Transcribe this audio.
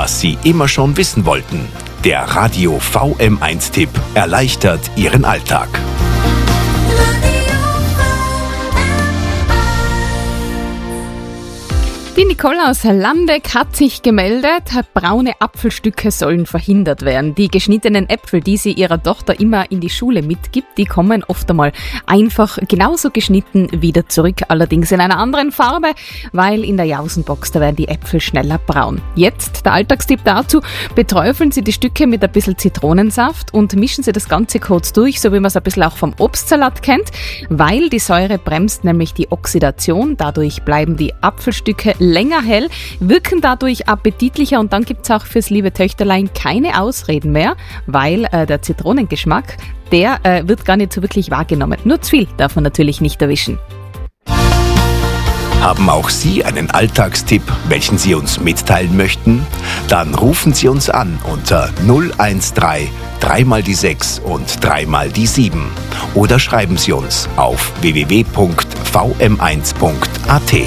was Sie immer schon wissen wollten. Der Radio VM1-Tipp erleichtert Ihren Alltag. Die Nicole aus Landeck hat sich gemeldet, braune Apfelstücke sollen verhindert werden. Die geschnittenen Äpfel, die sie ihrer Tochter immer in die Schule mitgibt, die kommen oft einmal einfach genauso geschnitten wieder zurück, allerdings in einer anderen Farbe, weil in der Jausenbox, da werden die Äpfel schneller braun. Jetzt der Alltagstipp dazu: Beträufeln Sie die Stücke mit ein bisschen Zitronensaft und mischen Sie das Ganze kurz durch, so wie man es ein bisschen auch vom Obstsalat kennt, weil die Säure bremst nämlich die Oxidation, dadurch bleiben die Apfelstücke länger hell, wirken dadurch appetitlicher und dann gibt's auch fürs liebe Töchterlein keine Ausreden mehr, weil der Zitronengeschmack, der wird gar nicht so wirklich wahrgenommen. Nur zu viel darf man natürlich nicht erwischen. Haben auch Sie einen Alltagstipp, welchen Sie uns mitteilen möchten? Dann rufen Sie uns an unter 013 3 mal die 6 und 3 mal die 7 oder schreiben Sie uns auf www.vm1.at.